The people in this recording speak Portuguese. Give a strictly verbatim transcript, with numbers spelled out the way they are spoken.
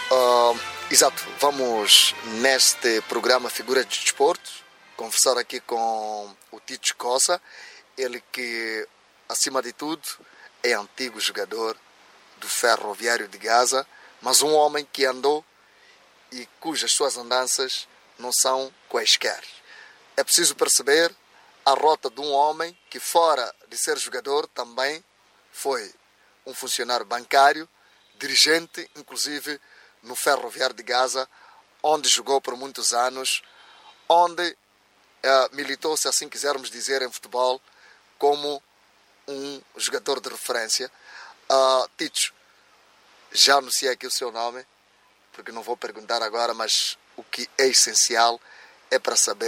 Uh, exato, vamos neste programa Figuras de Desporto conversar aqui com o Tito Coça, ele que, acima de tudo, é antigo jogador do Ferroviário de Gaza, mas um homem que andou e cujas suas andanças não são quaisquer. É preciso perceber a rota de um homem que, fora de ser jogador, também foi um funcionário bancário, dirigente, inclusive, no Ferroviário de Gaza, onde jogou por muitos anos, onde uh, militou, se assim quisermos dizer, em futebol, como um jogador de referência. Uh, Tito, já anunciei aqui o seu nome, porque não vou perguntar agora, mas o que é essencial é para saber